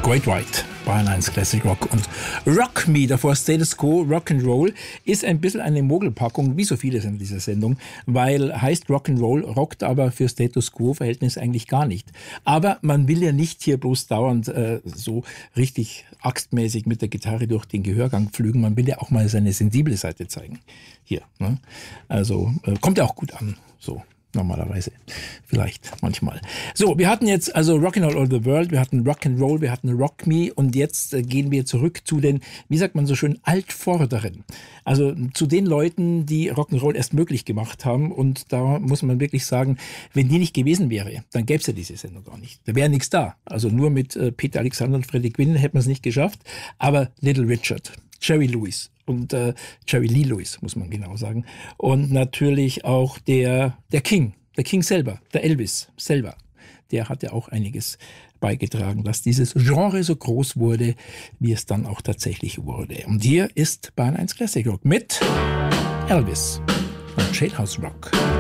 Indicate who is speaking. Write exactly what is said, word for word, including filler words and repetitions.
Speaker 1: Great White, Bayern eins Classic Rock und Rock Me, davor Status Quo, Rock'n'Roll, ist ein bisschen eine Mogelpackung, wie so vieles in dieser Sendung, weil heißt Rock'n'Roll, rockt aber für Status Quo-Verhältnis eigentlich gar nicht. Aber man will ja nicht hier bloß dauernd äh, so richtig axtmäßig mit der Gitarre durch den Gehörgang pflügen, man will ja auch mal seine sensible Seite zeigen. Hier, ne? Also äh, kommt ja auch gut an, so. Normalerweise. Vielleicht, manchmal. So, wir hatten jetzt also Rockin' All Over the World, wir hatten Rock'n'Roll, wir hatten Rock Me und jetzt äh, gehen wir zurück zu den, wie sagt man so schön, Altvorderen. Also zu den Leuten, die Rock'n'Roll erst möglich gemacht haben und da muss man wirklich sagen, wenn die nicht gewesen wäre, dann gäbe es ja diese Sendung gar nicht. Da wäre nichts da. Also nur mit äh, Peter Alexander und Freddie Quinn hätte man es nicht geschafft, aber Little Richard, Jerry Lewis und äh, Jerry Lee Lewis, muss man genau sagen. Und natürlich auch der, der King, der King selber, der Elvis selber. Der hat ja auch einiges beigetragen, dass dieses Genre so groß wurde, wie es dann auch tatsächlich wurde. Und hier ist Bayern eins Classic Rock mit Elvis und Jailhouse Rock.